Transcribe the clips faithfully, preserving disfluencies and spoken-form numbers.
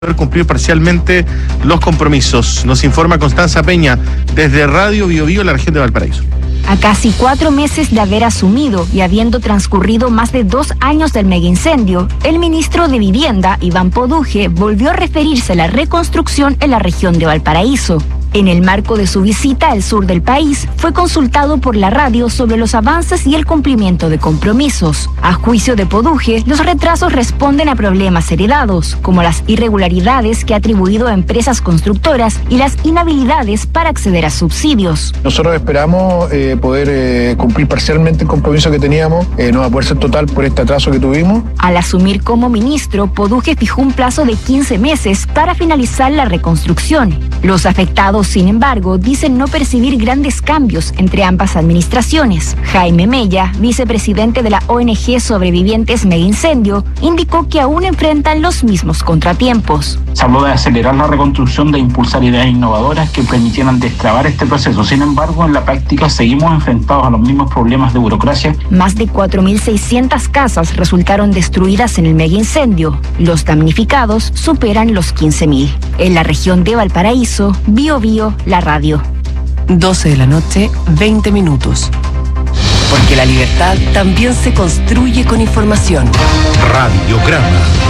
poder cumplir parcialmente los compromisos. Nos informa Constanza Peña desde Radio Bio Bio, la región de Valparaíso. A casi cuatro meses de haber asumido y habiendo transcurrido más de dos años del megaincendio, el ministro de Vivienda, Iván Poduje, volvió a referirse a la reconstrucción en la región de Valparaíso. En el marco de su visita al sur del país, fue consultado por la radio sobre los avances y el cumplimiento de compromisos. A juicio de Poduje, los retrasos responden a problemas heredados, como las irregularidades que ha atribuido a empresas constructoras y las inhabilidades para acceder a subsidios. Nosotros esperamos eh, poder eh, cumplir parcialmente el compromiso que teníamos, eh, no va a poder ser total por este atraso que tuvimos. Al asumir como ministro, Poduje fijó un plazo de quince meses para finalizar la reconstrucción. Los afectados, sin embargo, dicen no percibir grandes cambios entre ambas administraciones. Jaime Mella, vicepresidente de la O N G Sobrevivientes Megaincendio, indicó que aún enfrentan los mismos contratiempos. Se habló de acelerar la reconstrucción, de impulsar ideas innovadoras que permitieran destrabar este proceso. Sin embargo, en la práctica seguimos enfrentados a los mismos problemas de burocracia. Más de cuatro mil seiscientas casas resultaron destruidas en el megaincendio. Los damnificados superan los quince mil. En la región de Valparaíso, Bio Bio, la radio. doce de la noche, veinte minutos. Porque la libertad también se construye con información. Radiograma.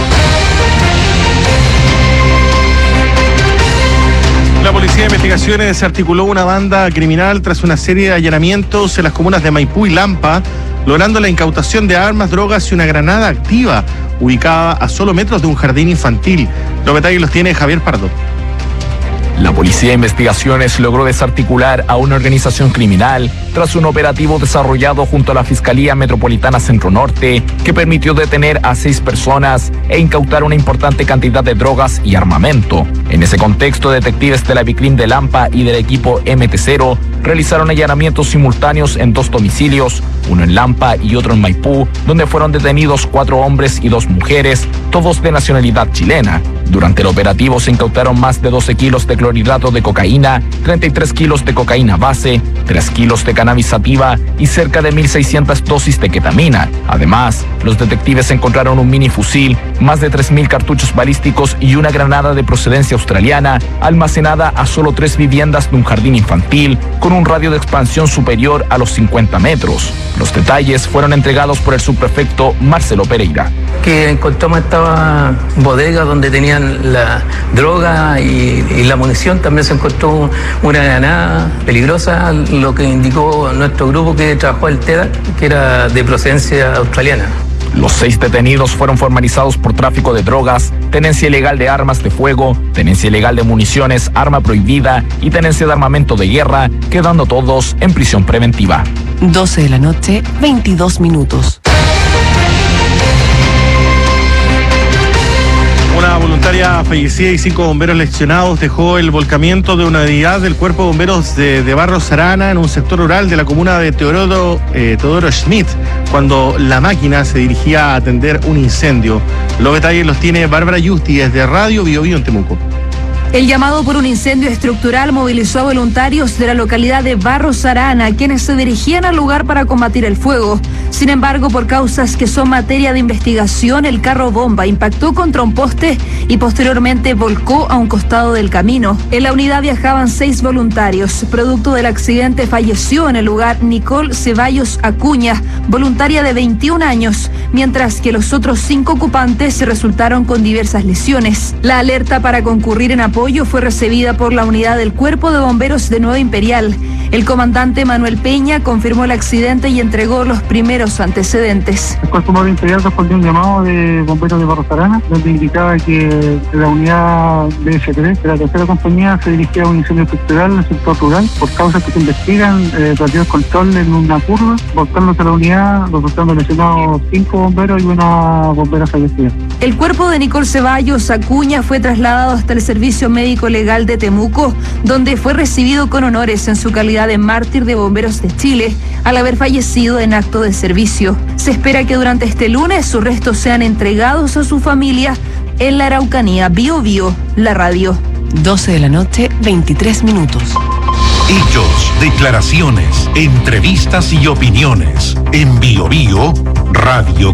La Policía de Investigaciones desarticuló una banda criminal tras una serie de allanamientos en las comunas de Maipú y Lampa, logrando la incautación de armas, drogas y una granada activa, ubicada a solo metros de un jardín infantil. Los detalles los tiene Javier Pardo. La Policía de Investigaciones logró desarticular a una organización criminal tras un operativo desarrollado junto a la Fiscalía Metropolitana Centro Norte, que permitió detener a seis personas e incautar una importante cantidad de drogas y armamento. En ese contexto, detectives de la Bicrim de Lampa y del equipo M T cero realizaron allanamientos simultáneos en dos domicilios, uno en Lampa y otro en Maipú, donde fueron detenidos cuatro hombres y dos mujeres, todos de nacionalidad chilena. Durante el operativo se incautaron más de doce kilos de clorhidrato de cocaína, treinta y tres kilos de cocaína base, tres kilos de cannabis sativa y cerca de mil seiscientas dosis de ketamina. Además, los detectives encontraron un mini fusil, más de tres mil cartuchos balísticos y una granada de procedencia australiana almacenada a solo tres viviendas de un jardín infantil con un radio de expansión superior a los cincuenta metros. Los detalles fueron entregados por el subprefecto Marcelo Pereira. Que encontramos esta bodega donde tenían la droga y, y la munición. También se encontró una granada peligrosa, lo que indicó nuestro grupo que trabajó el TEDA, que era de procedencia australiana. Los seis detenidos fueron formalizados por tráfico de drogas, tenencia ilegal de armas de fuego, tenencia ilegal de municiones, arma prohibida y tenencia de armamento de guerra, quedando todos en prisión preventiva. doce de la noche, veintidós minutos. Una voluntaria fallecida y cinco bomberos lesionados dejó el volcamiento de una unidad del Cuerpo de Bomberos de, de Barros Arana en un sector rural de la comuna de Teodoro, eh, Teodoro Schmidt, cuando la máquina se dirigía a atender un incendio. Los detalles los tiene Bárbara Yusti desde Radio Bio Bio en Temuco. El llamado por un incendio estructural movilizó a voluntarios de la localidad de Barros Arana, quienes se dirigían al lugar para combatir el fuego. Sin embargo, por causas que son materia de investigación, el carro bomba impactó contra un poste y posteriormente volcó a un costado del camino. En la unidad viajaban seis voluntarios. Producto del accidente falleció en el lugar Nicole Ceballos Acuña, voluntaria de veintiún años, mientras que los otros cinco ocupantes resultaron con diversas lesiones. La alerta para concurrir en apoyo fue recibida por la unidad del Cuerpo de Bomberos de Nueva Imperial. El comandante Manuel Peña confirmó el accidente y entregó los primeros antecedentes. El Cuerpo de Nueva Imperial respondió un llamado de bomberos de Barros Arana, donde indicaba que la unidad B S tres de la tercera compañía se dirigía a un incendio estructural en el sector rural. Por causas que se investigan, eh, perdió el control en una curva, volcándose la unidad, resultando lesionados cinco bomberos y una bombera fallecida. El cuerpo de Nicole Ceballos Acuña fue trasladado hasta el Servicio Médico Legal de Temuco, donde fue recibido con honores en su calidad de mártir de Bomberos de Chile, al haber fallecido en acto de servicio. Se espera que durante este lunes sus restos sean entregados a su familia en la Araucanía. Bio Bio, la radio. doce de la noche, veintitrés minutos. Hechos, declaraciones, entrevistas y opiniones. En Bio Bio, Radio